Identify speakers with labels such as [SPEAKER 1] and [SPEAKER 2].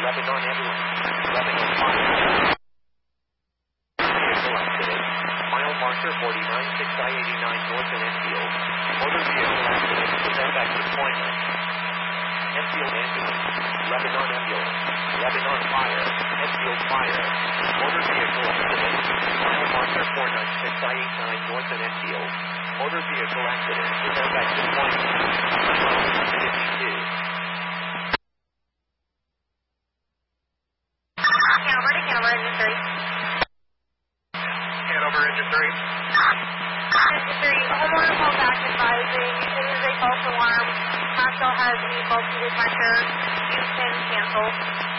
[SPEAKER 1] Lebanon ambulance. Lebanon fire. Vehicle accident. Mile marker 49, 6I-89 north in Enfield. Motor vehicle accident. Present back to appointment. Enfield ambulance. Lebanon ambulance. Lebanon fire. Enfield fire. Motor vehicle accident. Mile marker 496I-89 north in Enfield. Motor vehicle accident. Present back to appointment. 52.
[SPEAKER 2] Hanover to Hanover, engine 3.
[SPEAKER 1] Hanover, engine 3.
[SPEAKER 2] Engine 3, homeowner call back advising it is a false alarm. Maxwell has a faulty pressure. You can cancel.